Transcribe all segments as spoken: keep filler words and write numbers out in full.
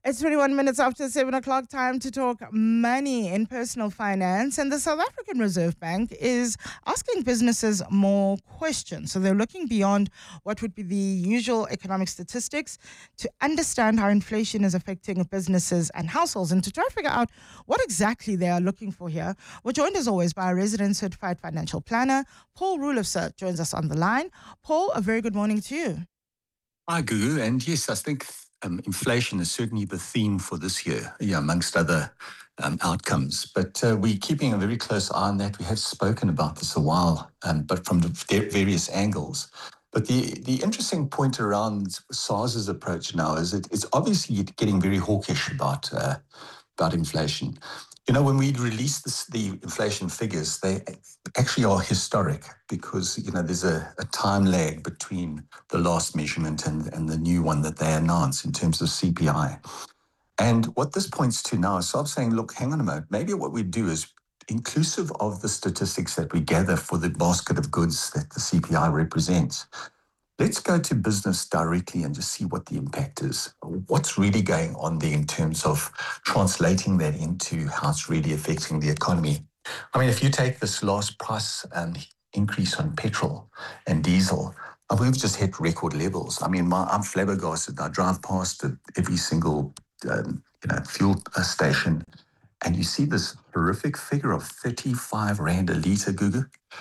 It's twenty-one minutes after seven o'clock, time to talk money in personal finance. And the South African Reserve Bank is asking businesses more questions. So they're looking beyond what would be the usual economic statistics to understand how inflation is affecting businesses and households and to try to figure out what exactly they are looking for here. We're joined as always by our resident certified financial planner, Paul Rulofse, joins us on the line. Paul, a very good morning to you. Hi, Gugu. And yes, I think um, inflation is certainly the theme for this year, yeah, amongst other um, outcomes. But uh, we're keeping a very close eye on that. We have spoken about this a while, um, but from the various angles. But the, the interesting point around SARS's approach now is that it's obviously getting very hawkish about uh, about inflation. You know, when we release this, the inflation figures, they actually are historic because, you know, there's a, a time lag between the last measurement and, and the new one that they announce in terms of C P I. And what this points to now is sort of saying, look, hang on a moment, maybe what we do is inclusive of the statistics that we gather for the basket of goods that the C P I represents, let's go to business directly and just see what the impact is. What's really going on there in terms of translating that into how it's really affecting the economy. I mean, if you take this last price um, increase on petrol and diesel, uh, we've just hit record levels. I mean, my, I'm flabbergasted. I drive past every single um, you know, fuel station, and you see this horrific figure of thirty-five rand a litre, Gugu.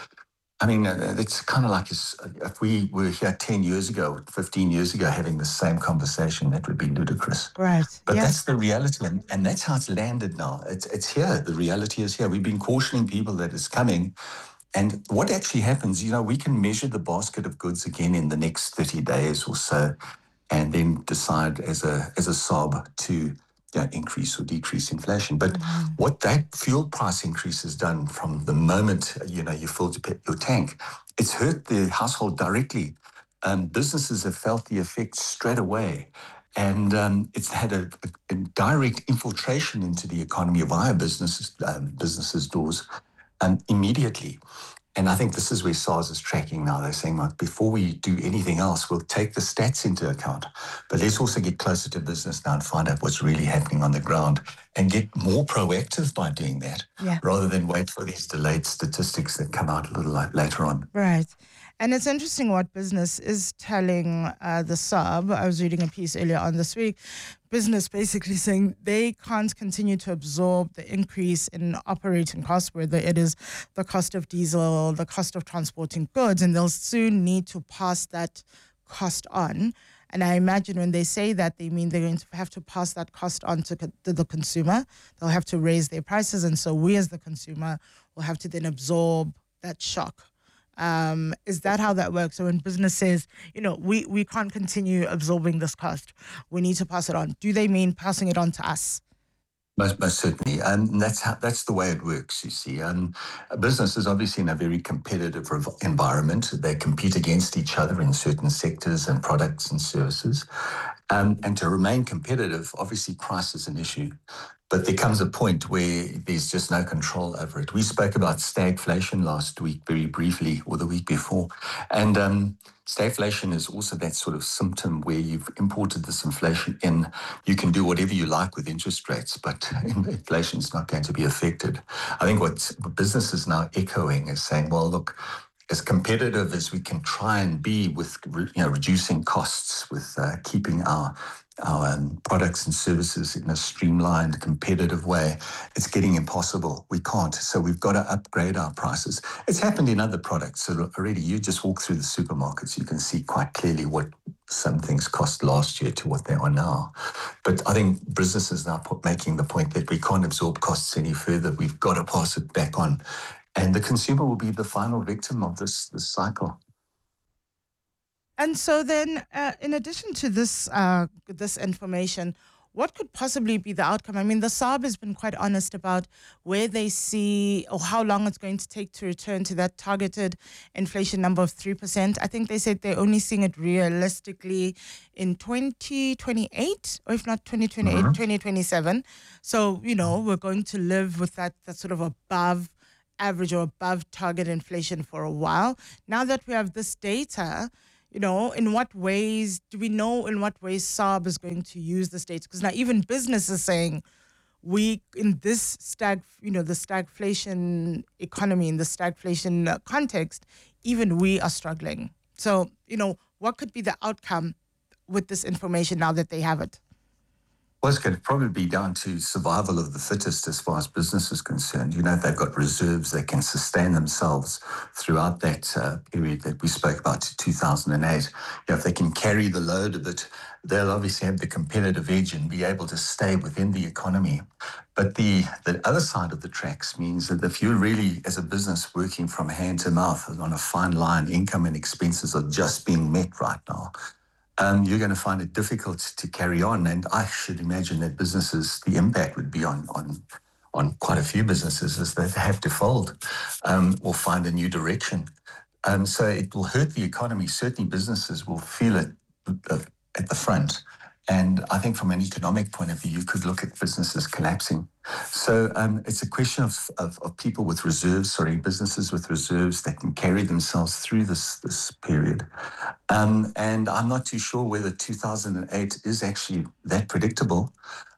I mean, uh, it's kind of like if we were here ten years ago, fifteen years ago, having the same conversation, that would be ludicrous. Right. But yeah. that's the reality, and, and that's how it's landed now. It's, it's here. The reality is here. We've been cautioning people that it's coming. And what actually happens, you know, we can measure the basket of goods again in the next thirty days or so, and then decide as a as a S O B to you know, increase or decrease inflation. But mm-hmm. what that fuel price increase has done from the moment, you know, you filled your tank, it's hurt the household directly. Um, businesses have felt the effect straight away. And um, it's had a, a, a direct infiltration into the economy via businesses, um, businesses' doors um, immediately. And I think this is where SARS is tracking now. They're saying, like, before we do anything else, we'll take the stats into account. But let's also get closer to business now and find out what's really happening on the ground and get more proactive by doing that, yeah. rather than wait for these delayed statistics that come out a little later on. Right. And it's interesting what business is telling uh, the S U B. I was reading a piece earlier on this week. Business basically saying they can't continue to absorb the increase in operating costs, whether it is the cost of diesel, the cost of transporting goods, and they'll soon need to pass that cost on. And I imagine when they say that, they mean they're going to have to pass that cost on to, co- to the consumer. They'll have to raise their prices, and so we as the consumer will have to then absorb that shock. Um, is that how that works? So when business says, you know, we, we can't continue absorbing this cost, we need to pass it on. Do they mean passing it on to us? Most, most certainly, and that's how, that's the way it works. You see, um, a business is obviously in a very competitive environment. They compete against each other in certain sectors and products and services, um, and to remain competitive, obviously, price is an issue. But there comes a point where there's just no control over it. We spoke about stagflation last week very briefly, or the week before. And um, stagflation is also that sort of symptom where you've imported this inflation in. You can do whatever you like with interest rates, but inflation is not going to be affected. I think what business is now echoing is saying, well, look, as competitive as we can try and be with, you know, reducing costs, with uh, keeping our our um, products and services in a streamlined, competitive way, it's getting impossible. We can't. So we've got to upgrade our prices. It's happened in other products. So already you just walk through the supermarkets, you can see quite clearly what some things cost last year to what they are now. But I think businesses now put, making the point that we can't absorb costs any further. We've got to pass it back on. And the consumer will be the final victim of this, this cycle. And so then, uh, in addition to this uh, this information, what could possibly be the outcome? I mean, the S A B has been quite honest about where they see or how long it's going to take to return to that targeted inflation number of three percent. I think they said they're only seeing it realistically in twenty twenty-eight, or if not twenty twenty-eight, mm-hmm. twenty twenty-seven. So, you know, we're going to live with that, that sort of above average or above target inflation for a while. Now that we have this data, You know, in what ways do we know in what ways S A R B is going to use this data? Because now even business is saying we in this stag, you know, the stagflation economy, in the stagflation uh, context, even we are struggling. So, you know, what could be the outcome with this information now that they have it? Well, it's going to probably be down to survival of the fittest as far as business is concerned. You know, they've got reserves that can sustain themselves throughout that uh, period that we spoke about to two thousand eight. You know, if they can carry the load of it, they'll obviously have the competitive edge and be able to stay within the economy. But the, the other side of the tracks means that if you're really, as a business, working from hand to mouth on a fine line, income and expenses are just being met right now. Um, you're going to find it difficult to carry on. And I should imagine that businesses, the impact would be on on, on quite a few businesses as they have to fold um, or find a new direction. Um, so it will hurt the economy. Certainly businesses will feel it uh, at the front. And I think from an economic point of view, you could look at businesses collapsing. So um, it's a question of, of, of people with reserves, sorry, businesses with reserves that can carry themselves through this, this period. Um, and I'm not too sure whether two thousand eight is actually that predictable.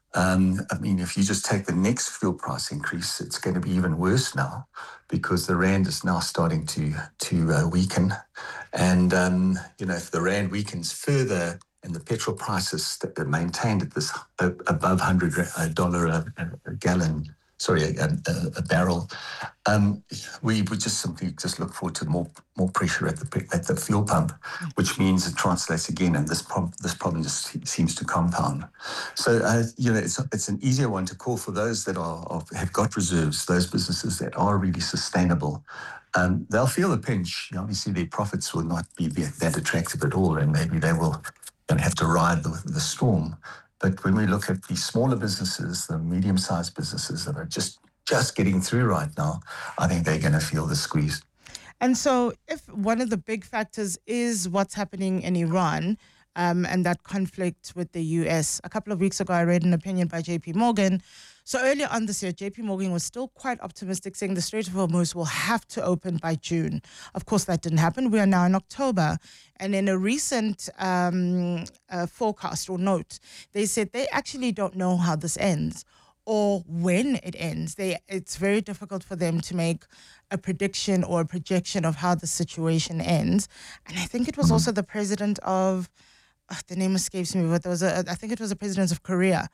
Um, I mean, if you just take the next fuel price increase, it's going to be even worse now because the rand is now starting to to uh, weaken. And, um, you know, if the rand weakens further and the petrol prices that are maintained at this uh, above one hundred dollars a, a gallon, sorry, a, a, a barrel, um, we would just simply just look forward to more more pressure at the at the fuel pump, which means it translates again, and this problem this problem just seems to compound. So uh, you know, it's it's an easier one to call for those that are, are have got reserves, those businesses that are really sustainable. Um, they'll feel the pinch. Obviously, their profits will not be that attractive at all, and maybe they will going to have to ride the, the storm. But when we look at the smaller businesses, the medium-sized businesses that are just just getting through right now, I think they're going to feel the squeeze. And so if one of the big factors is what's happening in Iran um, and that conflict with the U S, a couple of weeks ago, I read an opinion by J P Morgan. So earlier on this year, J P Morgan was still quite optimistic, saying the Strait of Hormuz will have to open by June. Of course, that didn't happen. We are now in October. And in a recent um, uh, forecast or note, they said they actually don't know how this ends or when it ends. They, it's very difficult for them to make a prediction or a projection of how the situation ends. And I think it was also the president of, oh, the name escapes me, but there was a, I think it was the president of Korea,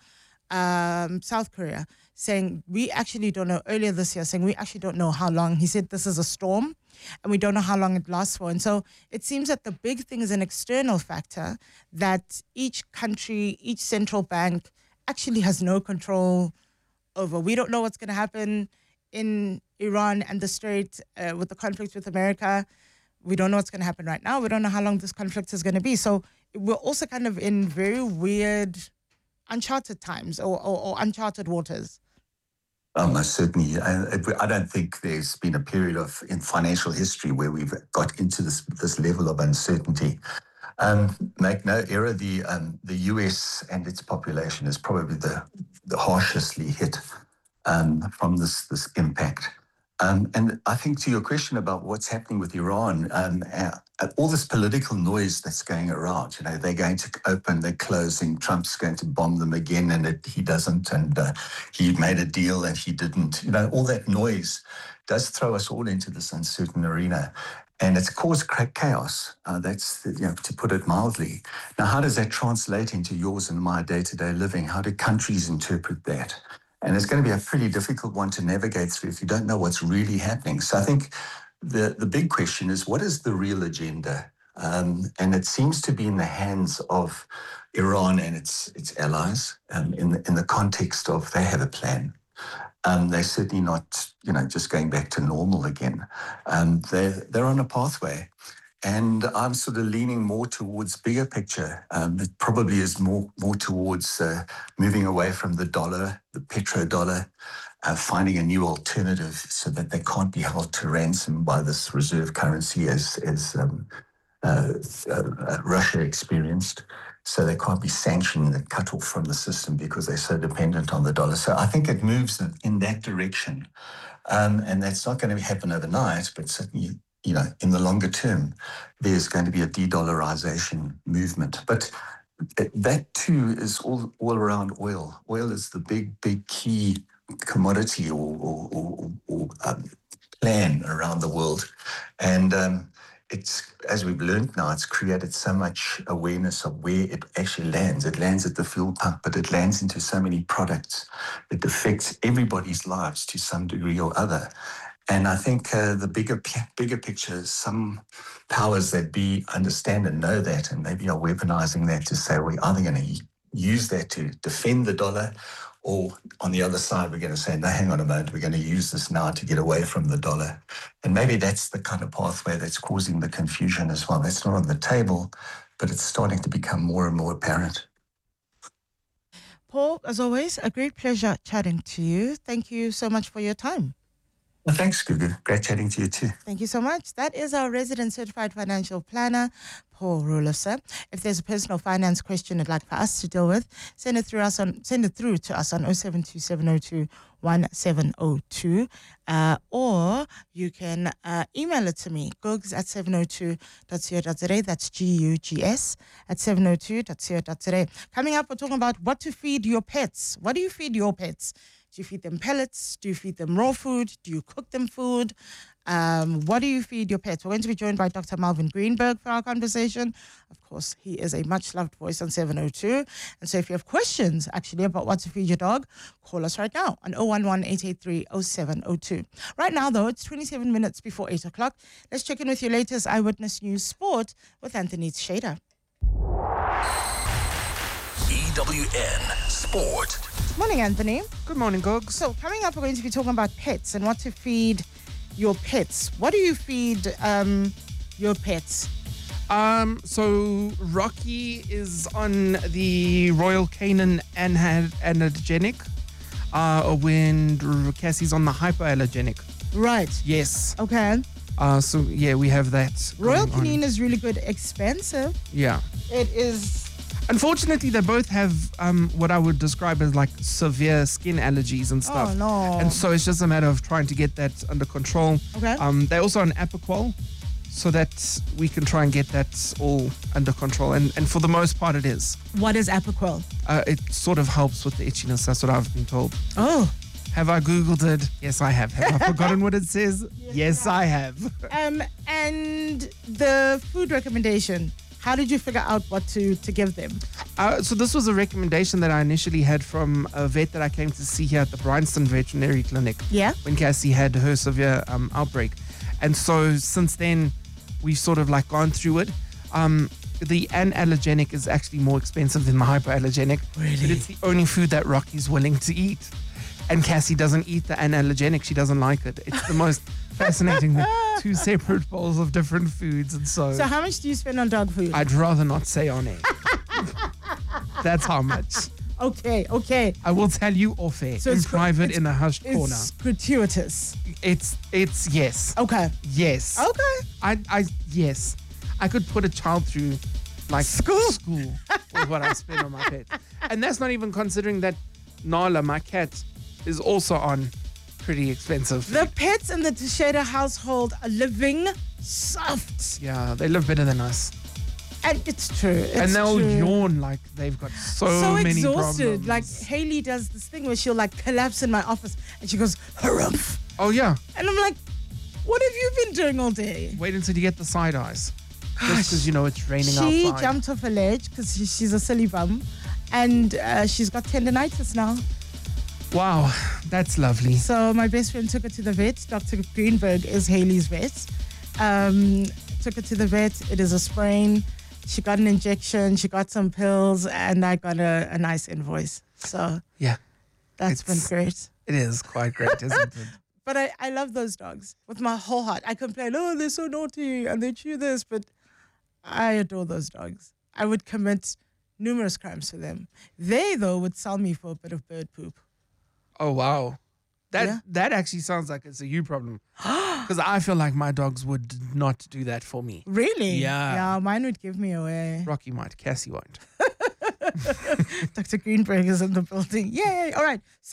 um, South Korea, saying we actually don't know, earlier this year, saying we actually don't know how long. He said this is a storm and we don't know how long it lasts for. And so it seems that the big thing is an external factor that each country, each central bank actually has no control over. We don't know what's going to happen in Iran and the Strait uh, with the conflict with America. We don't know what's going to happen right now. We don't know how long this conflict is going to be. So we're also kind of in very weird, uncharted times or, or, or uncharted waters. Um, certainly. I, I don't think there's been a period of in financial history where we've got into this this level of uncertainty. Um, make no error, the um, the U S and its population is probably the, the harshestly hit um, from this this impact. Um, and I think to your question about what's happening with Iran, um, uh, all this political noise that's going around, you know, they're going to open, they're closing, Trump's going to bomb them again and it, he doesn't, and uh, he made a deal and he didn't. You know, all that noise does throw us all into this uncertain arena. And it's caused chaos, uh, that's, you know, to put it mildly. Now, how does that translate into yours and my day-to-day living? How do countries interpret that? And it's going to be a pretty difficult one to navigate through if you don't know what's really happening. So I think the, the big question is, what is the real agenda? Um, and it seems to be in the hands of Iran and its its allies um, in, the, in the context of they have a plan. Um, they're certainly not, you know, just going back to normal again. Um, they're, they're on a pathway. And I'm sort of leaning more towards bigger picture. Um, it probably is more more towards uh, moving away from the dollar, the petrodollar, uh, finding a new alternative so that they can't be held to ransom by this reserve currency as, as um, uh, uh, Russia experienced. So they can't be sanctioned and cut off from the system because they're so dependent on the dollar. So I think it moves in that direction. Um, and that's not going to happen overnight, but certainly you know, in the longer term, there's going to be a de-dollarization movement. But that too is all, all around oil. Oil is the big, big key commodity or, or, or, or um, plan around the world. And um, it's, as we've learned now, it's created so much awareness of where it actually lands. It lands at the fuel pump, but it lands into so many products. It affects everybody's lives to some degree or other. And I think uh, the bigger bigger picture is some powers that be understand and know that, and maybe are weaponizing that to say we're either going to use that to defend the dollar, or on the other side, we're going to say, no, hang on a moment, we're going to use this now to get away from the dollar. And maybe that's the kind of pathway that's causing the confusion as well. That's not on the table, but it's starting to become more and more apparent. Paul, as always, a great pleasure chatting to you. Thank you so much for your time. Well, thanks, Gugu. Great chatting to you too. Thank you so much. That is our resident certified financial planner, Paul Roelofse. If there's a personal finance question you'd like for us to deal with, send it through us on send it through to us on oh seven two seven oh two one seven oh two, uh, or you can uh, email it to me, gugs at seven oh two dot co dot za. That's G U G S at seven oh two dot co dot za. Coming up, we're talking about what to feed your pets. What do you feed your pets? Do you feed them pellets? Do you feed them raw food? Do you cook them food? Um, what do you feed your pets? We're going to be joined by Doctor Malvin Greenberg for our conversation. Of course, he is a much-loved voice on seven oh two. And so if you have questions, actually, about what to feed your dog, call us right now on oh one one, eight eight three, oh seven oh two. Right now, though, it's twenty-seven minutes before eight o'clock. Let's check in with your latest Eyewitness News Sport with Anthony Shader. E W N Sport. Morning, Anthony. Good morning, Gogs. So coming up, we're going to be talking about pets and what to feed your pets. What do you feed um, your pets? Um, so Rocky is on the Royal Canin Analgenic, uh, when Cassie's on the hypoallergenic. Right. Yes. Okay. Uh, so yeah, we have that. Royal going on. Canin is really good, expensive. Yeah. It is. Unfortunately, they both have um, what I would describe as like severe skin allergies and stuff. Oh, no. And so it's just a matter of trying to get that under control. Okay. Um, they're also on Apoquel, so that we can try and get that all under control. And, and for the most part, it is. What is Apoquel? Uh, it sort of helps with the itchiness. That's what I've been told. Oh. Have I Googled it? Yes, I have. Have I forgotten what it says? Yes, yes I have. Um, and the food recommendation. How did you figure out what to, to give them? Uh, so this was a recommendation that I initially had from a vet that I came to see here at the Bryanston Veterinary Clinic. Yeah. When Cassie had her severe um, outbreak. And so since then, we've sort of like gone through it. Um, the analgenic is actually more expensive than the hypoallergenic. Really? But it's the only food that Rocky's willing to eat. And Cassie doesn't eat the analgenic. She doesn't like it. It's the most fascinating thing. Two separate bowls of different foods. And so... So how much do you spend on dog food? I'd rather not say on air. That's how much. Okay, okay. I will tell you off air, So in it's gr- private, it's- in a hushed It's corner. gratuitous. It's, it's, yes. Okay. Yes. Okay. I, I, yes. I could put a child through, like, School. school with what I spend on my pet. And that's not even considering that Nala, my cat, is also on pretty expensive food. The pets in the Teixeira household are living soft. Yeah, they live better than us. And it's true. It's and they'll true. yawn like they've got so, so many exhausted. problems. Like Haley does this thing where she'll like collapse in my office and she goes, harumph. Oh, yeah. And I'm like, what have you been doing all day? Wait until you get the side eyes. Gosh. Just because, you know, it's raining She outside. jumped off a ledge because she, she's a silly bum. And uh, she's got tendonitis now. Wow, that's lovely. So my best friend took her to the vet. Doctor Greenberg is Haley's vet. Um, took her to the vet. It is a sprain. She got an injection. She got some pills. And I got a, a nice invoice. So Yeah, that's been It's- great. it is quite great, isn't it? But I, I love those dogs with my whole heart. I complain, oh, they're so naughty and they chew this. But I adore those dogs. I would commit numerous crimes for them. They, though, would sell me for a bit of bird poop. Oh, wow. That Yeah. that actually sounds like it's a you problem. Because I feel like my dogs would not do that for me. Really? Yeah. Yeah, mine would give me away. Rocky might, Cassie won't. Doctor Greenberg is in the building. Yay! All right. So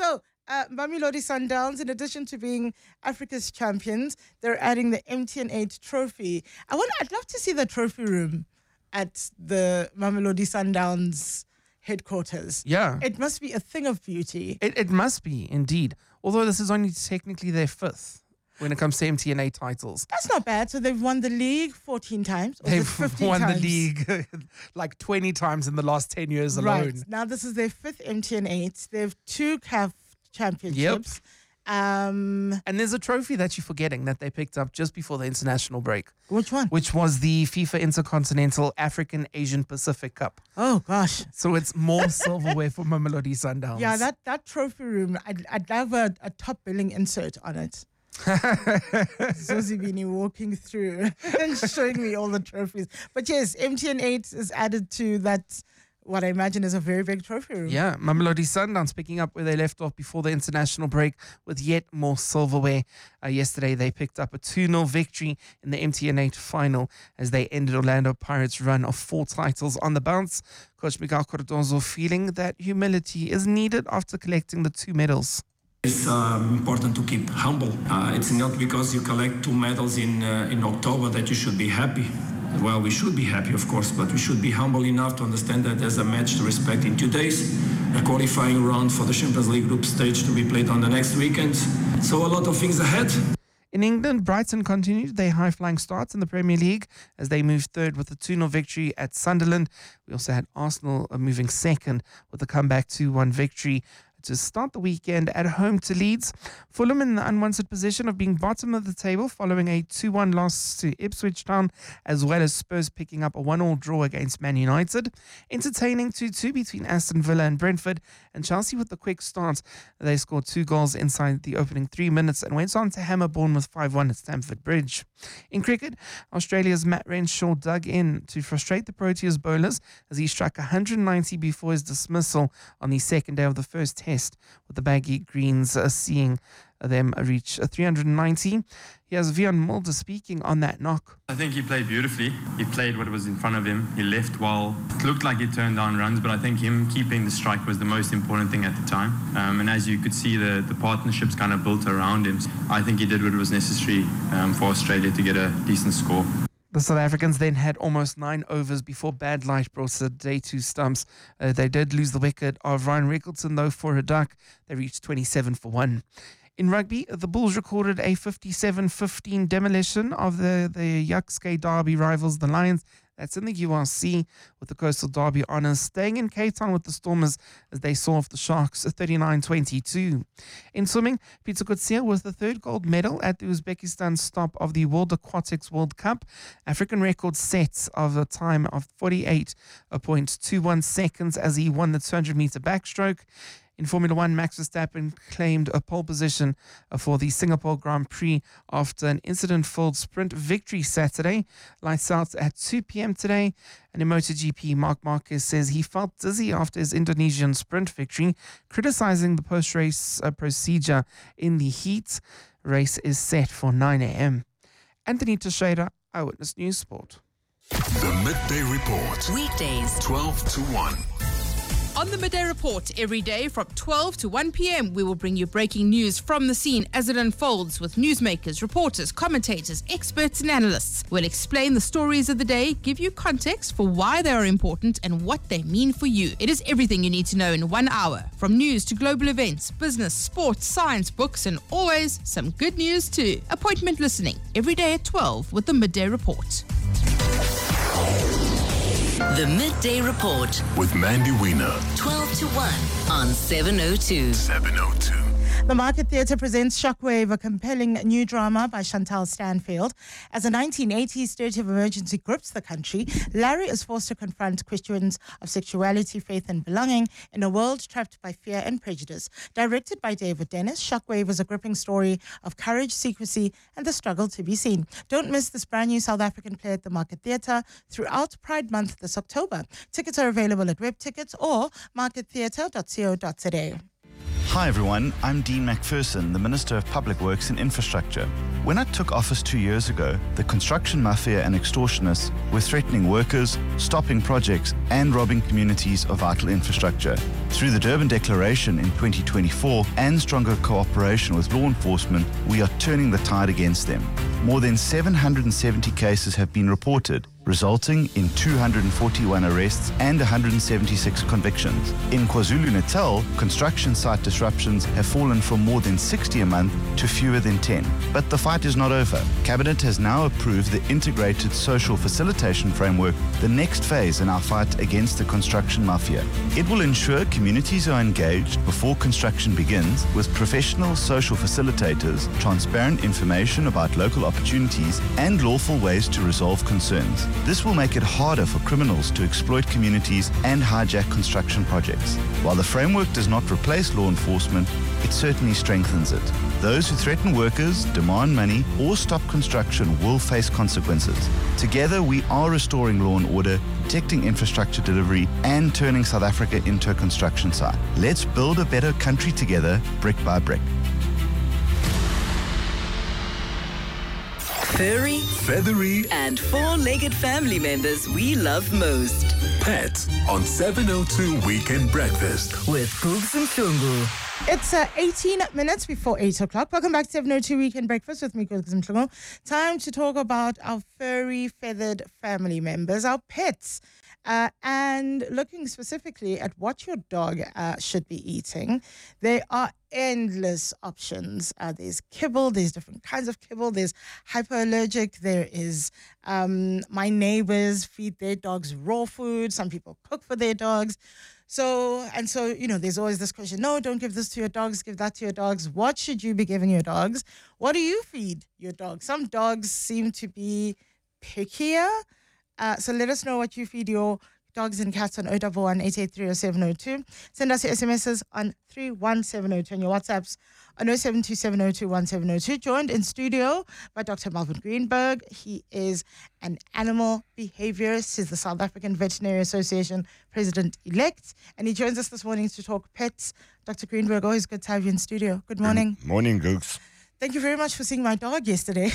uh, Mamelodi Sundowns, in addition to being Africa's champions, they're adding the M T N eight trophy. I want, I'd love to see the trophy room at the Mamelodi Sundowns headquarters. Yeah. It must be a thing of beauty. It, it must be, indeed. Although this is only technically their fifth when it comes to M T N A titles. That's not bad. So they've won the league fourteen times. Or is it They've fifty won times? the league like twenty times in the last ten years alone. Right. Now this is their fifth M T N eight. They have two C A F championships. Um, And there's a trophy that you're forgetting that they picked up just before the international break, which one? which was the FIFA Intercontinental African Asian Pacific Cup. Oh, gosh. So it's more silverware for Mamelodi Sundowns. Yeah, that, that trophy room, I'd, I'd have a, a top billing insert on it. Zozibini walking through and showing me all the trophies. But yes, M T N eight is added to that, what I imagine is a very big trophy room. Yeah, Mamelodi Sundowns picking up where they left off before the international break with yet more silverware. Uh, yesterday, they picked up a two nil victory in the M T N eight final as they ended Orlando Pirates' run of four titles on the bounce. Coach Miguel Cardozo feeling that humility is needed after collecting the two medals. It's um, important to keep humble. Uh, it's not because you collect two medals in uh, in October that you should be happy. Well, we should be happy, of course, but we should be humble enough to understand that there's a match to respect in two days, a qualifying round for the Champions League group stage to be played on the next weekend. So a lot of things ahead. In England, Brighton continued their high-flying start in the Premier League as they moved third with a two nil victory at Sunderland. We also had Arsenal moving second with a comeback two one victory to start the weekend at home to Leeds. Fulham in the unwanted position of being bottom of the table following a two one loss to Ipswich Town, as well as Spurs picking up a one all draw against Man United. Entertaining two two between Aston Villa and Brentford, and Chelsea with the quick start. They scored two goals inside the opening three minutes and went on to hammer Bournemouth five one at Stamford Bridge. In cricket, Australia's Matt Renshaw dug in to frustrate the Proteas bowlers as he struck one hundred ninety before his dismissal on the second day of the first test, with the Baggy Greens uh, seeing them reach uh, three hundred ninety. Here's Vian Mulder speaking on that knock. I think he played beautifully. He played what was in front of him. He left well. It looked like he turned down runs, but I think him keeping the strike was the most important thing at the time. Um, and as you could see, the, the partnerships kind of built around him. I think he did what was necessary um, for Australia to get a decent score. The South Africans then had almost nine overs before bad light brought the day to stumps. Uh, they did lose the wicket of Ryan Rickleton, though, for a duck. They reached twenty-seven for one. In rugby, the Bulls recorded a fifty-seven fifteen demolition of the, the Yuxke Derby rivals, the Lions. That's in the U R C, with the Coastal Derby honours staying in Cape Town with the Stormers as they saw off the Sharks thirty-nine twenty-two. In swimming, Peter Kutsia with the third gold medal at the Uzbekistan stop of the World Aquatics World Cup. African record set of a time of forty-eight point two one seconds as he won the two hundred metre backstroke. In Formula One, Max Verstappen claimed a pole position for the Singapore Grand Prix after an incident-filled sprint victory Saturday. Lights out at two p.m. today. And in MotoGP, Marc Marquez says he felt dizzy after his Indonesian sprint victory, criticizing the post-race uh, procedure in the heat. Race is set for nine a.m. Anthony Teixeira, Eyewitness News Sport. The Midday Report. Weekdays, twelve to one. On the Midday Report, every day from twelve to one p.m, we will bring you breaking news from the scene as it unfolds with newsmakers, reporters, commentators, experts and analysts. We'll explain the stories of the day, give you context for why they are important and what they mean for you. It is everything you need to know in one hour, from news to global events, business, sports, science, books and always some good news too. Appointment listening every day at twelve with the Midday Report. The Midday Report With Mandy Wiener. twelve to one on seven oh two. seven oh two. The Market Theatre presents Shockwave, a compelling new drama by Chantal Stanfield. As a nineteen eighties state of emergency grips the country, Larry is forced to confront questions of sexuality, faith and belonging in a world trapped by fear and prejudice. Directed by David Dennis, Shockwave is a gripping story of courage, secrecy and the struggle to be seen. Don't miss this brand new South African play at the Market Theatre throughout Pride Month this October. Tickets are available at Web Tickets or market theatre dot co dot za. Hi everyone, I'm Dean McPherson, the Minister of Public Works and Infrastructure. When I took office two years ago, the construction mafia and extortionists were threatening workers, stopping projects and robbing communities of vital infrastructure. Through the Durban Declaration in twenty twenty-four and stronger cooperation with law enforcement, we are turning the tide against them. More than seven hundred seventy cases have been reported, resulting in two hundred forty-one arrests and one hundred seventy-six convictions. In KwaZulu-Natal, construction site disruptions have fallen from more than sixty a month to fewer than ten. But the fight is not over. Cabinet has now approved the Integrated Social Facilitation Framework, the next phase in our fight against the construction mafia. It will ensure communities are engaged before construction begins with professional social facilitators, transparent information about local opportunities, and lawful ways to resolve concerns. This will make it harder for criminals to exploit communities and hijack construction projects. While the framework does not replace law enforcement, it certainly strengthens it. Those who threaten workers, demand money, or stop construction will face consequences. Together, we are restoring law and order, protecting infrastructure delivery, and turning South Africa into a construction site. Let's build a better country together, brick by brick. Furry, Feathery, and four-legged family members we love most. Pets on seven oh two Weekend Breakfast. With Googs and Shungu. It's uh, eighteen minutes before eight o'clock. Welcome back to seven oh two Weekend Breakfast with me, Googs and Shungu. Time to talk about our furry, feathered family members, our pets. Uh, and looking specifically at what your dog uh, should be eating, there are endless options. Uh, there's kibble, there's different kinds of kibble, there's hypoallergic, there is um, my neighbors feed their dogs raw food, some people cook for their dogs. So, and so, you know, there's always this question, no, don't give this to your dogs, give that to your dogs. What should you be giving your dogs? What do you feed your dogs? Some dogs seem to be pickier. Uh, so let us know what you feed your dogs and cats on zero one one, eight eight three, zero seven zero two. Send us your S M Ses on three one seven zero two and your WhatsApps on zero seven two seven zero two one seven zero two. Joined in studio by Doctor Melvin Greenberg. He is an animal behaviorist. He's the South African Veterinary Association President-elect. And he joins us this morning to talk pets. Doctor Greenberg, always good to have you in studio. Good morning. Good morning, Gooks. Thank you very much for seeing my dog yesterday.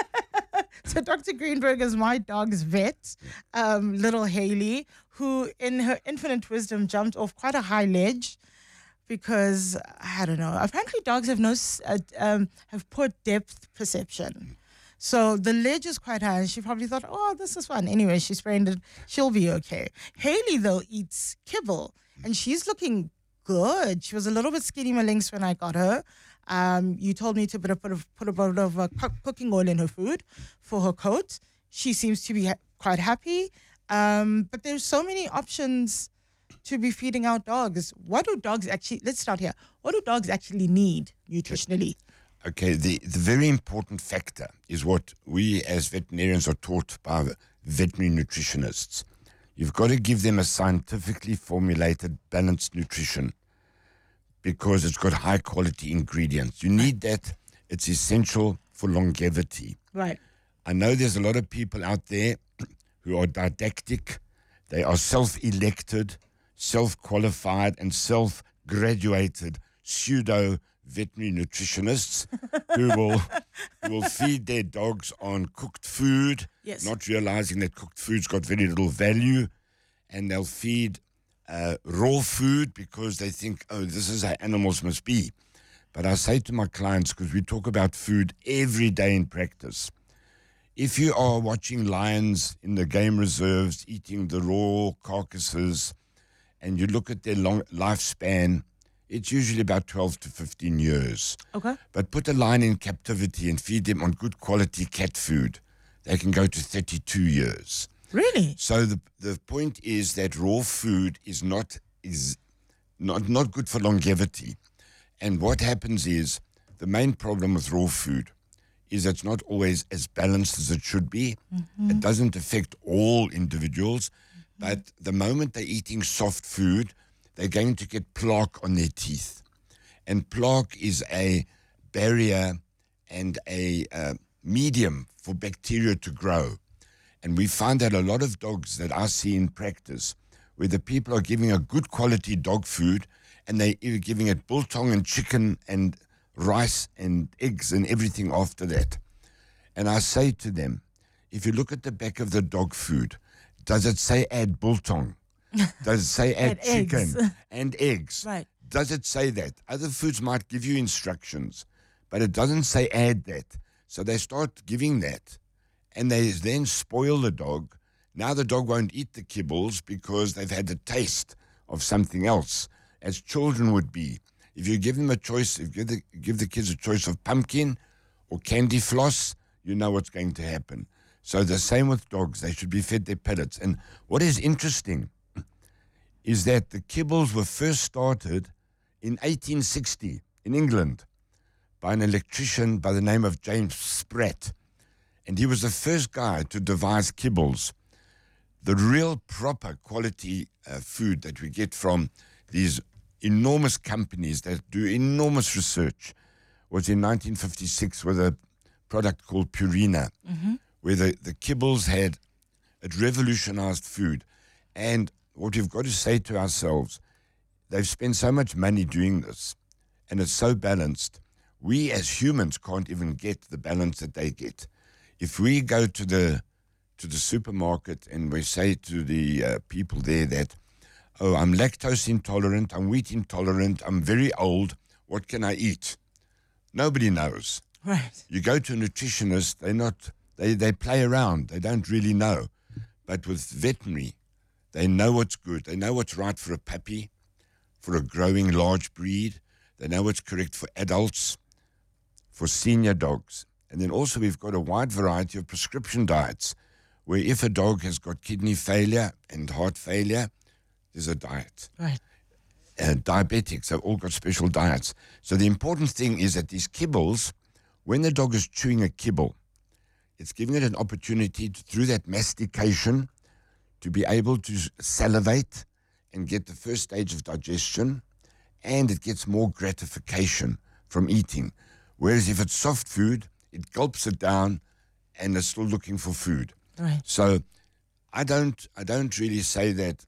So Doctor Greenberg is my dog's vet, um, little Haley, who in her infinite wisdom jumped off quite a high ledge because, I don't know, apparently dogs have no uh, um, have poor depth perception. So the ledge is quite high and she probably thought, oh, this is fun. Anyway, she sprained it. She'll be okay. Haley, though, eats kibble and she's looking good. She was a little bit skinny malinks when I got her. Um, you told me to put a, put a, put a bit of uh, cooking oil in her food for her coat. She seems to be ha- quite happy. Um, but there's so many options to be feeding our dogs. What do dogs actually, let's start here. What do dogs actually need nutritionally? Okay, the, the very important factor is what we as veterinarians are taught by veterinary nutritionists. You've got to give them a scientifically formulated, balanced nutrition, because it's got high quality ingredients. You need that. It's essential for longevity. Right. I know there's a lot of people out there who are didactic. They are self-elected, self-qualified, and self-graduated pseudo veterinary nutritionists who will who will feed their dogs on cooked food, yes. not realizing that cooked food's got very little value, and they'll feed uh, raw food because they think, oh, this is how animals must be. But I say to my clients, because we talk about food every day in practice, if you are watching lions in the game reserves eating the raw carcasses and you look at their long lifespan, it's usually about twelve to fifteen years. Okay. But put a lion in captivity and feed them on good quality cat food, they can go to thirty-two years. Really? So the the point is that raw food is not is not not good for longevity. And what happens is the main problem with raw food is it's not always as balanced as it should be. Mm-hmm. It doesn't affect all individuals, mm-hmm. but the moment they're eating soft food, they're going to get plaque on their teeth. And plaque is a barrier and a uh, medium for bacteria to grow. And we find that a lot of dogs that I see in practice, where the people are giving a good quality dog food and they are giving it biltong and chicken and rice and eggs and everything after that. And I say to them, if you look at the back of the dog food, does it say add biltong? Does it say add, Add chicken eggs. and eggs? Right. Does it say that? Other foods might give you instructions, but it doesn't say add that. So they start giving that, and they then spoil the dog. Now the dog won't eat the kibbles because they've had the taste of something else, as children would be. If you give them a choice, if you give the, give the kids a choice of pumpkin or candy floss, you know what's going to happen. So the same with dogs. They should be fed their pellets. And what is interesting is that the kibbles were first started in eighteen sixty in England by an electrician by the name of James Spratt. And he was the first guy to devise kibbles. The real proper quality uh, food that we get from these enormous companies that do enormous research was in nineteen fifty-six with a product called Purina, mm-hmm. where the, the kibbles had, it revolutionized food. And what we've got to say to ourselves, they've spent so much money doing this, and it's so balanced. We as humans can't even get the balance that they get. If we go to the to the supermarket and we say to the uh, people there that, oh, I'm lactose intolerant, I'm wheat intolerant, I'm very old, what can I eat? Nobody knows. Right. You go to a nutritionist, they're not, they, they play around, they don't really know. But with veterinary, they know what's good. They know what's right for a puppy, for a growing large breed. They know what's correct for adults, for senior dogs. And then also we've got a wide variety of prescription diets, where if a dog has got kidney failure and heart failure, there's a diet. Right. Uh, diabetics have all got special diets. So the important thing is that these kibbles, when the dog is chewing a kibble, it's giving it an opportunity to, through that mastication, to be able to salivate and get the first stage of digestion, and it gets more gratification from eating. Whereas if it's soft food, it gulps it down and it's still looking for food. Right. So I don't I don't really say that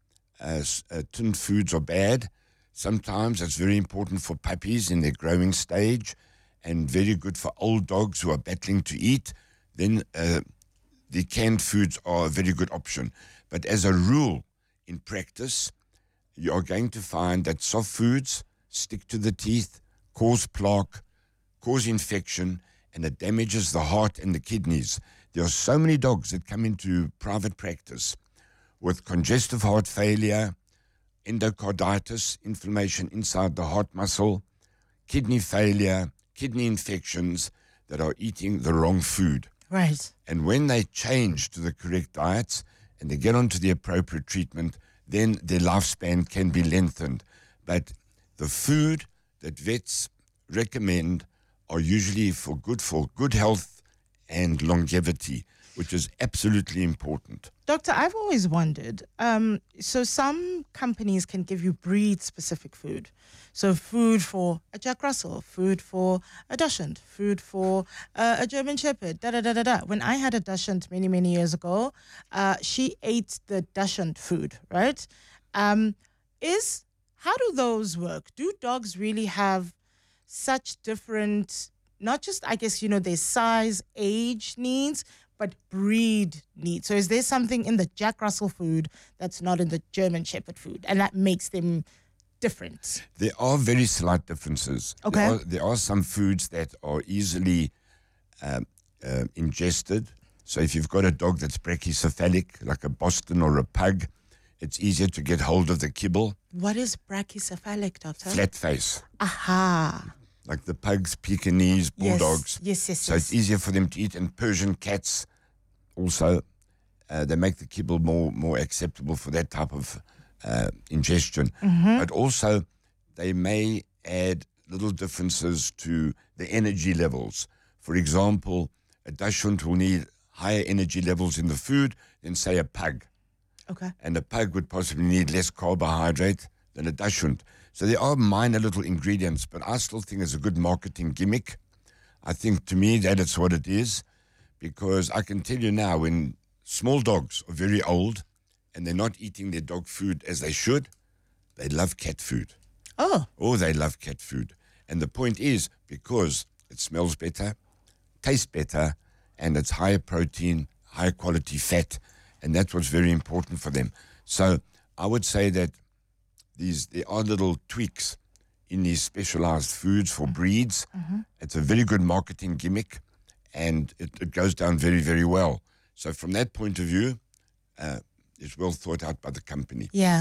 uh, uh, tinned foods are bad. Sometimes it's very important for puppies in their growing stage and very good for old dogs who are battling to eat. Then uh, the canned foods are a very good option. But as a rule, in practice, you are going to find that soft foods stick to the teeth, cause plaque, cause infection, and it damages the heart and the kidneys. There are so many dogs that come into private practice with congestive heart failure, endocarditis, inflammation inside the heart muscle, kidney failure, kidney infections, that are eating the wrong food. Right. And when they change to the correct diets and they get onto the appropriate treatment, then their lifespan can be lengthened. But the food that vets recommend are usually for good for good health and longevity, which is absolutely important. Doctor, I've always wondered, um, so some companies can give you breed-specific food. So food for a Jack Russell, food for a Dachshund, food for uh, a German Shepherd, da-da-da-da-da. When I had a Dachshund many, many years ago, uh, she ate the Dachshund food, right? Um, is how do those work? Do dogs really have such different, not just, I guess, you know, their size, age needs, but breed needs? So is there something in the Jack Russell food that's not in the German Shepherd food, and that makes them different? There are very slight differences. Okay. There are, there are some foods that are easily um, uh, ingested. So if you've got a dog that's brachycephalic, like a Boston or a pug, it's easier to get hold of the kibble. What is brachycephalic, doctor? Flat face. Aha. Like the pugs, Pekingese, bulldogs. Yes, yes, yes. So it's easier for them to eat. And Persian cats also, uh, they make the kibble more, more acceptable for that type of uh, ingestion. Mm-hmm. But also, they may add little differences to the energy levels. For example, a Dachshund will need higher energy levels in the food than, say, a pug. Okay. And a pug would possibly need less carbohydrate than a Dachshund. So there are minor little ingredients, but I still think it's a good marketing gimmick. I think to me that it's what it is, because I can tell you now, when small dogs are very old and they're not eating their dog food as they should, they love cat food. Oh. Oh, they love cat food. And the point is because it smells better, tastes better, and it's higher protein, higher quality fat, and that's what's very important for them. So I would say that these there are little tweaks in these specialized foods for breeds. Mm-hmm. It's a very good marketing gimmick, and it, it goes down very, very well. So from that point of view, uh, it's well thought out by the company. Yeah.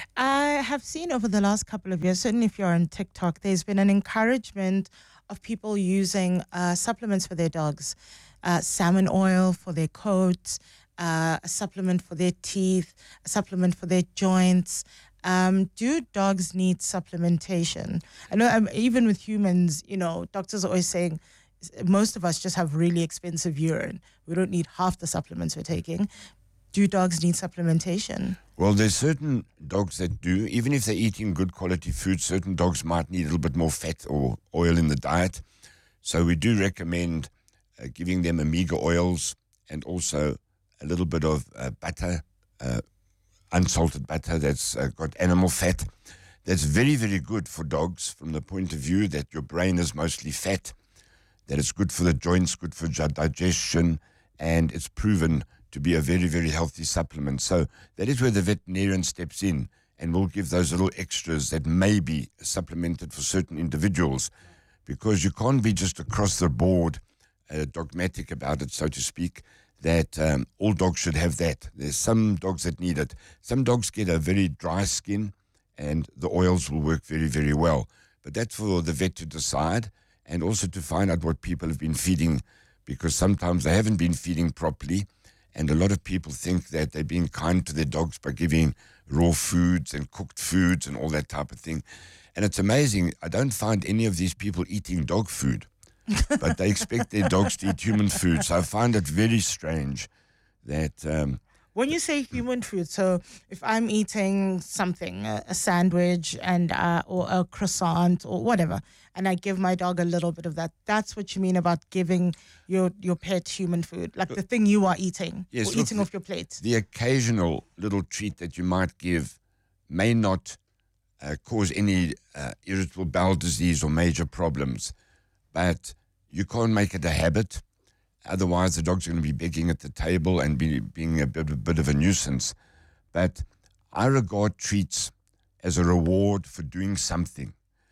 I have seen over the last couple of years, certainly if you're on TikTok, there's been an encouragement of people using uh, supplements for their dogs. Uh, salmon oil for their coats, uh, a supplement for their teeth, a supplement for their joints. Um, do dogs need supplementation? I know um, even with humans, you know, doctors are always saying most of us just have really expensive urine. We don't need half the supplements we're taking. Do dogs need supplementation? Well, there's certain dogs that do. Even if they're eating good quality food, certain dogs might need a little bit more fat or oil in the diet. So we do recommend uh, giving them omega oils and also a little bit of uh, butter, uh, unsalted butter that's uh, got animal fat. That's very, very good for dogs from the point of view that your brain is mostly fat, that it's good for the joints, good for digestion, and it's proven to be a very, very healthy supplement. So that is where the veterinarian steps in and will give those little extras that may be supplemented for certain individuals, because you can't be just across the board uh, dogmatic about it, so to speak, that um, all dogs should have that. There's some dogs that need it. Some dogs get a very dry skin and the oils will work very, very well. But that's for the vet to decide, and also to find out what people have been feeding, because sometimes they haven't been feeding properly. And a lot of people think that they're being kind to their dogs by giving raw foods and cooked foods and all that type of thing. And it's amazing. I don't find any of these people eating dog food, but they expect their dogs to eat human food. So I find it very strange that... Um, when you say human food, so if I'm eating something, a, a sandwich and uh, or a croissant or whatever, and I give my dog a little bit of that, that's what you mean about giving your, your pet human food, like the thing you are eating, yes, or look, eating the, off your plate. The occasional little treat that you might give may not uh, cause any uh, irritable bowel disease or major problems, but you can't make it a habit. Otherwise, the dog's going to be begging at the table and be, being a bit, a bit of a nuisance. But I regard treats as a reward for doing something.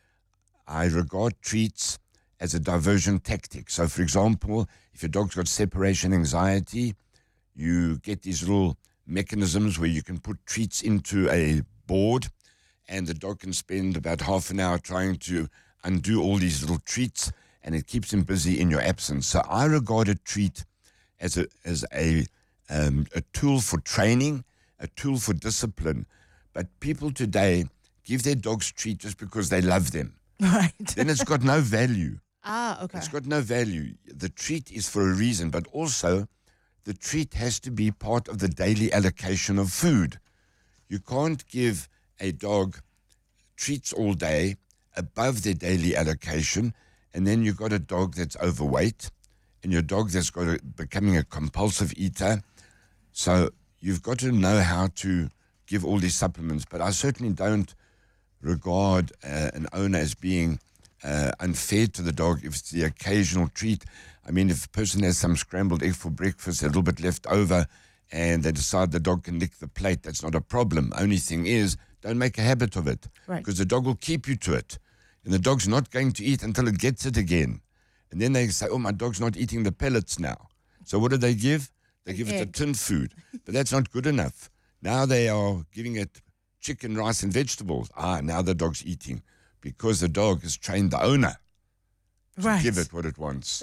I regard treats as a diversion tactic. So, for example, if your dog's got separation anxiety, you get these little mechanisms where you can put treats into a board, and the dog can spend about half an hour trying to undo all these little treats, and it keeps him busy in your absence. So I regard a treat as a as a um, a tool for training, a tool for discipline. But people today give their dogs treat just because they love them. Right. Then it's got no value. Ah, okay. It's got no value. The treat is for a reason, but also the treat has to be part of the daily allocation of food. You can't give a dog treats all day above their daily allocation, and then you've got a dog that's overweight, and your dog that's got a, becoming a compulsive eater. So you've got to know how to give all these supplements. But I certainly don't regard uh, an owner as being uh, unfair to the dog if it's the occasional treat. I mean, if a person has some scrambled egg for breakfast, a little bit left over, and they decide the dog can lick the plate, that's not a problem. Only thing is, don't make a habit of it, right? Because the dog will keep you to it. And the dog's not going to eat until it gets it again. And then they say, oh, my dog's not eating the pellets now. So what do they give? They give it a tin food. But that's not good enough. Now they are giving it chicken, rice, and vegetables. Ah, now the dog's eating, because the dog has trained the owner to right. give it what it wants.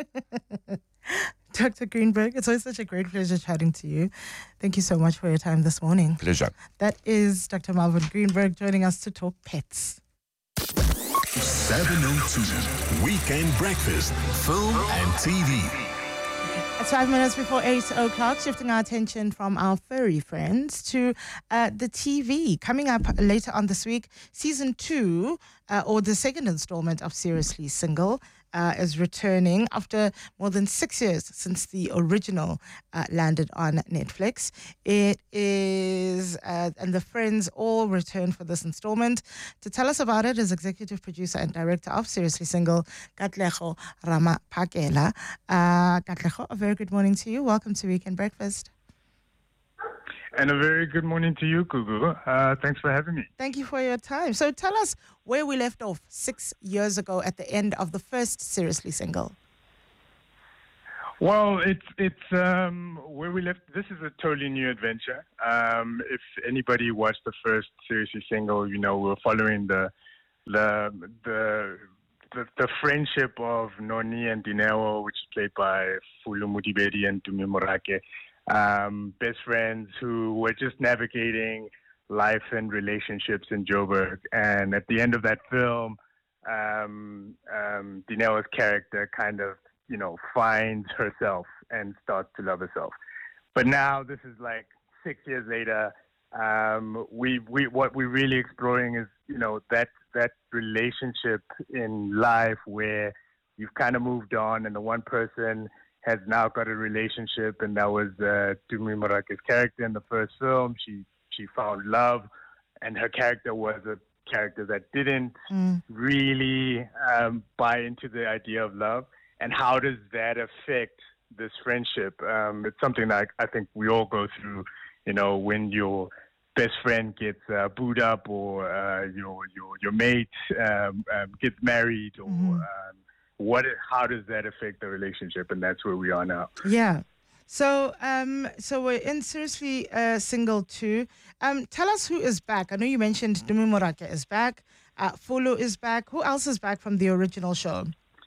Doctor Greenberg, it's always such a great pleasure chatting to you. Thank you so much for your time this morning. Pleasure. That is Doctor Malvin Greenberg joining us to talk pets. seven oh two Weekend Breakfast, film and T V. It's five minutes before eight o'clock, shifting our attention from our furry friends to uh, the T V. Coming up later on this week, season two, uh, or the second installment of Seriously Single, uh, is returning after more than six years since the original uh, landed on Netflix. It is, uh, and the friends all return for this installment. To tell us about it is executive producer and director of Seriously Single, Katlego Ramaphakela. Uh, Katlego, a very good morning to you. Welcome to Weekend Breakfast. And a very good morning to you, Gugu. Uh, thanks for having me. Thank you for your time. So tell us where we left off six years ago at the end of the first Seriously Single. Well, it's it's um, where we left. This is a totally new adventure. Um, if anybody watched the first Seriously Single, you know we're following the the the the, the friendship of Noni and Dineo, which is played by Fulu Mudibedi and Tumi Morake. Um, best friends who were just navigating life and relationships in Joburg. And at the end of that film, um, um, Dineo's character kind of, you know, finds herself and starts to love herself. But now this is like six years later. Um, we, we, what we're really exploring is, you know, that, that relationship in life where you've kind of moved on and the one person has now got a relationship, and that was uh, Tumi Morake's character in the first film. She she found love, and her character was a character that didn't mm. really um, buy into the idea of love. And how does that affect this friendship? Um, it's something that I think we all go through. You know, when your best friend gets uh, booed up, or uh, your your your mate um, um, gets married, or mm. um, What? How does that affect the relationship? And that's where we are now. Yeah. So, um, so we're in Seriously uh, Single two. Um, tell us who is back. I know you mentioned Tumi Morake is back. Uh, Fulu is back. Who else is back from the original show?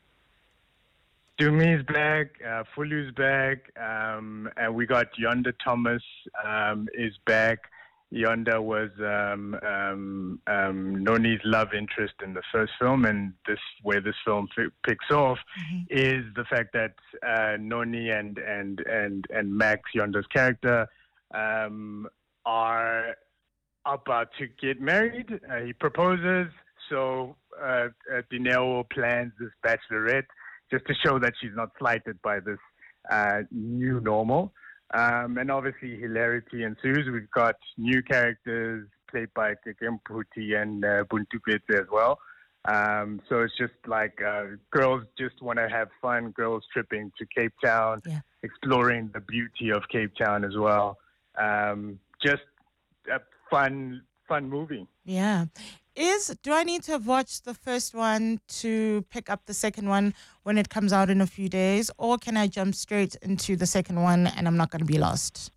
Tumi is back. Uh, Fulu's back. Um, and we got Yonda Thomas um, is back. Yonda was um, um, um, Noni's love interest in the first film, and this where this film f- picks off mm-hmm. is the fact that uh, Noni and and and and Max, Yonda's character, um, are about to get married. Uh, he proposes, so uh, uh, Dineo plans this bachelorette just to show that she's not slighted by this uh, new normal. Um, and obviously hilarity ensues. We've got new characters played by Kekem Puti and uh, Buntu Pete as well. Um, so it's just like uh, girls just want to have fun, girls tripping to Cape Town, yeah. exploring the beauty of Cape Town as well. Um, just a fun, fun movie. Yeah. Is do I need to have watched the first one to pick up the second one when it comes out in a few days, or can I jump straight into the second one and I'm not going to be lost?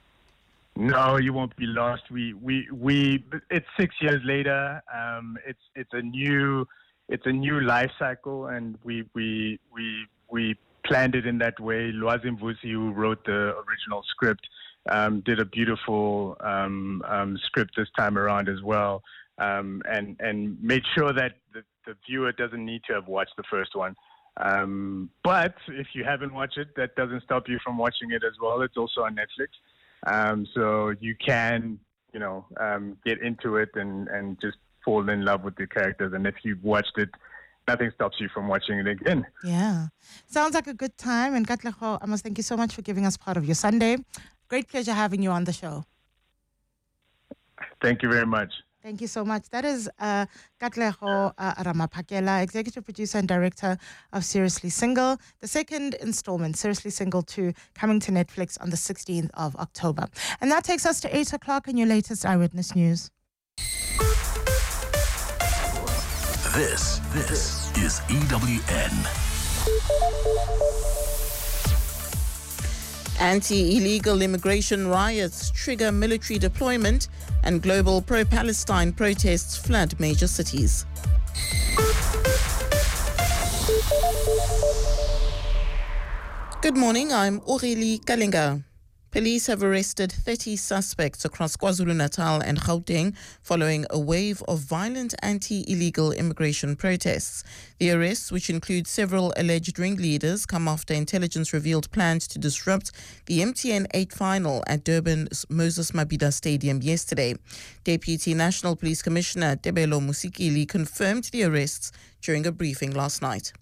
No, you won't be lost. We we we. It's six years later. Um, it's it's a new it's a new life cycle, and we we we we planned it in that way. Lwazi Mvusi, who wrote the original script, um, did a beautiful um, um, script this time around as well. Um, and, and made sure that the, the viewer doesn't need to have watched the first one. Um, but if you haven't watched it, that doesn't stop you from watching it as well. It's also on Netflix. Um, so you can, you know, um, get into it and, and just fall in love with the characters. And if you've watched it, nothing stops you from watching it again. Yeah. Sounds like a good time. And Katlego, I must thank you so much for giving us part of your Sunday. Great pleasure having you on the show. Thank you very much. Thank you so much. That is uh, Katlego uh, Ramaphakela, executive producer and director of Seriously Single. The second installment, Seriously Single two, coming to Netflix on the sixteenth of October. And that takes us to eight o'clock in your latest Eyewitness News. This, this is E W N. Anti-illegal immigration riots trigger military deployment, and global pro-Palestine protests flood major cities. Good morning, I'm Aurélie Kalinga. Police have arrested thirty suspects across KwaZulu-Natal and Gauteng following a wave of violent anti-illegal immigration protests. The arrests, which include several alleged ringleaders, come after intelligence revealed plans to disrupt the M T N eight final at Durban's Moses Mabhida Stadium yesterday. Deputy National Police Commissioner Tebelo Musikili confirmed the arrests during a briefing last night.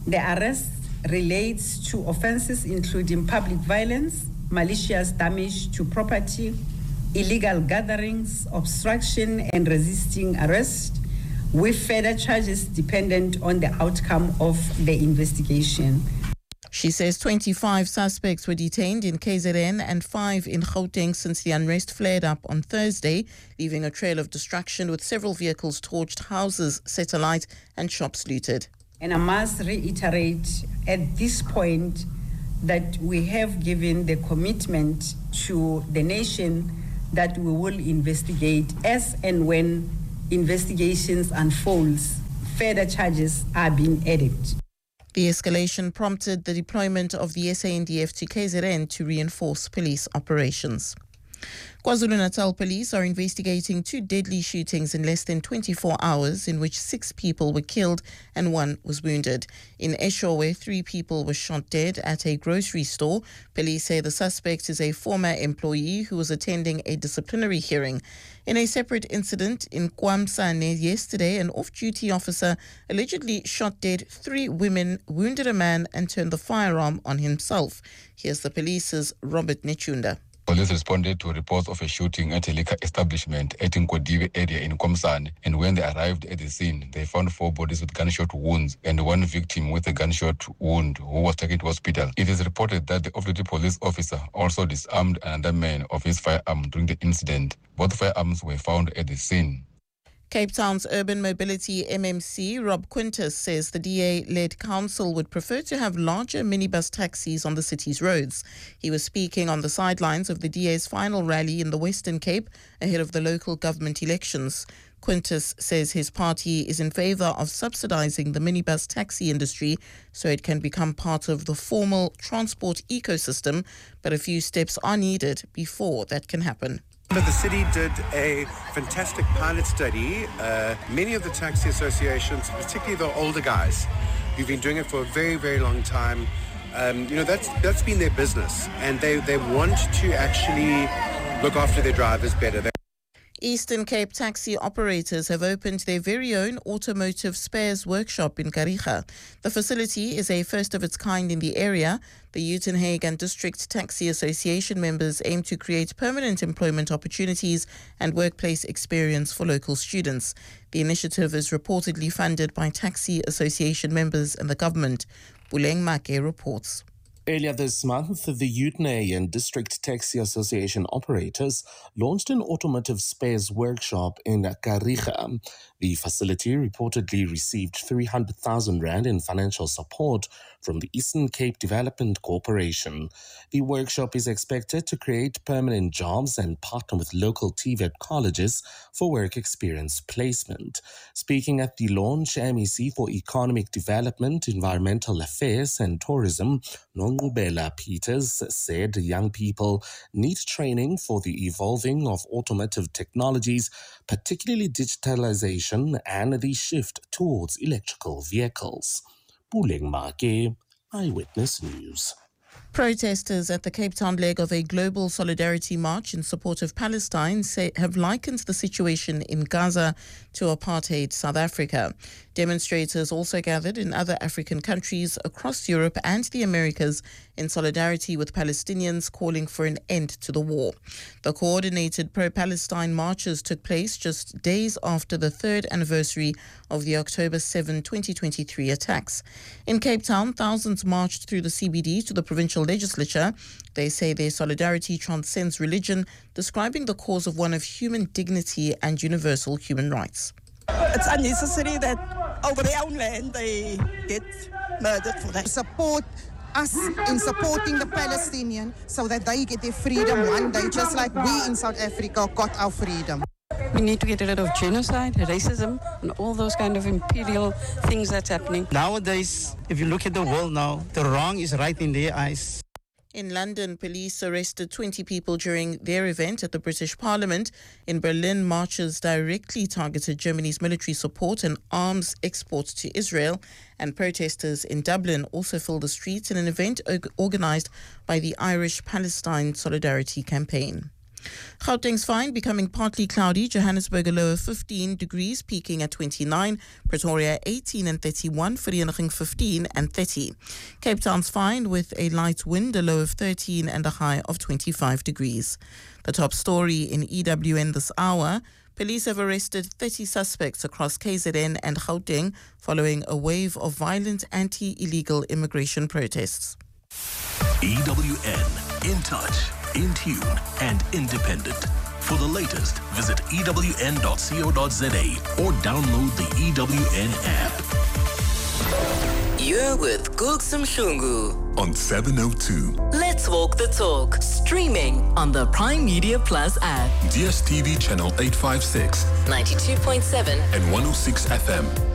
The arrest relates to offences including public violence, malicious damage to property, illegal gatherings, obstruction and resisting arrest, with further charges dependent on the outcome of the investigation. She says twenty-five suspects were detained in K Z N and five in Gauteng since the unrest flared up on Thursday, leaving a trail of destruction with several vehicles torched, houses set alight and shops looted. And I must reiterate at this point that we have given the commitment to the nation that we will investigate as and when investigations unfolds, further charges are being added. The escalation prompted the deployment of the S A N D F to K Z N to reinforce police operations. KwaZulu-Natal police are investigating two deadly shootings in less than twenty-four hours in which six people were killed and one was wounded. In Eshowe, three people were shot dead at a grocery store. Police say the suspect is a former employee who was attending a disciplinary hearing. In a separate incident in Kwamsane yesterday, an off-duty officer allegedly shot dead three women, wounded a man and turned the firearm on himself. Here's the police's Robert Nechunda. Police responded to reports of a shooting at a liquor establishment at Nkodiwe area in Kwamsane, and when they arrived at the scene, they found four bodies with gunshot wounds and one victim with a gunshot wound who was taken to hospital. It is reported that the off-duty police officer also disarmed another man of his firearm during the incident. Both firearms were found at the scene. Cape Town's Urban Mobility M M C, Rob Quintus, says the D A-led council would prefer to have larger minibus taxis on the city's roads. He was speaking on the sidelines of the D A's final rally in the Western Cape ahead of the local government elections. Quintus says his party is in favour of subsidising the minibus taxi industry so it can become part of the formal transport ecosystem, but a few steps are needed before that can happen. The city did a fantastic pilot study. Uh, many of the taxi associations, particularly the older guys, who've been doing it for a very, very long time, um, you know, that's that's been their business, and they, they want to actually look after their drivers better. They Eastern Cape taxi operators have opened their very own automotive spares workshop in Kariga. The facility is a first of its kind in the area. The Uitenhage and District Taxi Association members aim to create permanent employment opportunities and workplace experience for local students. The initiative is reportedly funded by taxi association members and the government. Buleng Make reports. Earlier this month, the Uitenhage and District Taxi Association operators launched an automotive spares workshop in Kariga. The facility reportedly received three hundred thousand rand in financial support from the Eastern Cape Development Corporation. The workshop is expected to create permanent jobs and partner with local T V E T colleges for work experience placement. Speaking at the launch, M E C for Economic Development, Environmental Affairs and Tourism, Nongubela Peters, said young people need training for the evolving of automotive technologies, particularly digitalization and the shift towards electrical vehicles. Buleng Make, Eyewitness News. Protesters at the Cape Town leg of a global solidarity march in support of Palestine say have likened the situation in Gaza to apartheid South Africa. Demonstrators also gathered in other African countries across Europe and the Americas in solidarity with Palestinians calling for an end to the war. The coordinated pro-Palestine marches took place just days after the third anniversary of the October seventh, twenty twenty-three attacks. In Cape Town, thousands marched through the C B D to the provincial legislature. They say their solidarity transcends religion, describing the cause of one of human dignity and universal human rights. It's unnecessary that over their own land they get murdered for that. Support us in supporting the Palestinians so that they get their freedom one day, just like we in South Africa got our freedom. We need to get rid of genocide, racism, and all those kind of imperial things that's happening. Nowadays, if you look at the world now, the wrong is right in their eyes. In London, police arrested twenty people during their event at the British Parliament. In Berlin, marchers directly targeted Germany's military support and arms exports to Israel. And protesters in Dublin also filled the streets in an event organised by the Irish Palestine Solidarity Campaign. Gauteng's fine becoming partly cloudy. Johannesburg a low of fifteen degrees, peaking at twenty-nine. Pretoria eighteen and thirty-one. Vereeniging fifteen and thirty. Cape Town's fine with a light wind, a low of thirteen and a high of twenty-five degrees. The top story in E W N this hour. Police have arrested thirty suspects across K Z N and Gauteng following a wave of violent anti-illegal immigration protests. E W N, in touch, in tune, and independent. For the latest, visit E W N dot co dot za or download the E W N app. You're with Gugsum Shungu on seven oh two. Let's walk the talk. Streaming on the Prime Media Plus app. D S T V channel eight fifty-six, ninety-two point seven and one oh six F M.